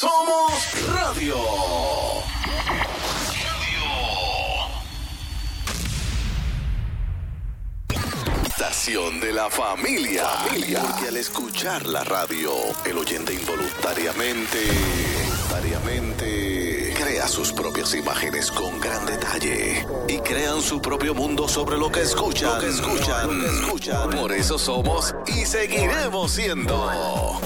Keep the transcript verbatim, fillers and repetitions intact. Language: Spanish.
Somos Radio. Estación de la familia. familia. Porque al escuchar la radio, el oyente involuntariamente, involuntariamente crea sus propias imágenes con gran detalle y crean su propio mundo sobre lo que escuchan. Lo que escuchan, lo que escuchan. Por eso somos y seguiremos siendo